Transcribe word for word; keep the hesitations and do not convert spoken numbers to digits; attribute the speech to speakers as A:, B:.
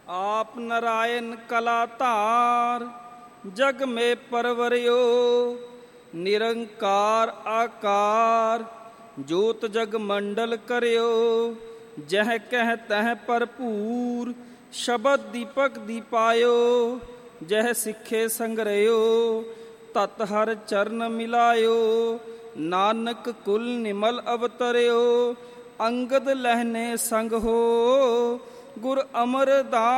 A: आप नारायण कला धार, जग में परवरियो। निरंकार आकार, जोत जग मंडल करियो। जह कह तह भरपूर, शबद दीपक दीपायो। जह सिखे संगरयो, तत हर चरण मिलायो। नानक कुल निमल अवतरियो, अंगद लहने संग हो। गुर अमरदास